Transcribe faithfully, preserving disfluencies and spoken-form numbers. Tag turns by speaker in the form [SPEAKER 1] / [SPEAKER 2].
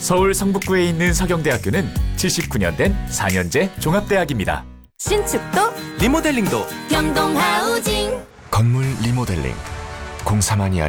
[SPEAKER 1] 서울 성북구에 있는 서경대학교는 칠십구 년 된 사 년제 종합대학입니다.
[SPEAKER 2] 신축도
[SPEAKER 3] 리모델링도
[SPEAKER 2] 경동하우징
[SPEAKER 4] 건물 리모델링 공사만이 아니라